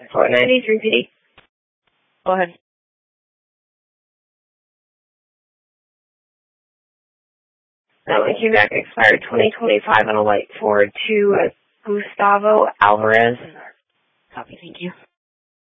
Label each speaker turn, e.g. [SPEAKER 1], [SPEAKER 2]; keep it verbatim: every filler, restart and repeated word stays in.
[SPEAKER 1] four ninety-three P D.
[SPEAKER 2] Go ahead.
[SPEAKER 1] That one came back expired twenty twenty-five on a white Ford to uh, Gustavo Alvarez.
[SPEAKER 2] Copy, thank you.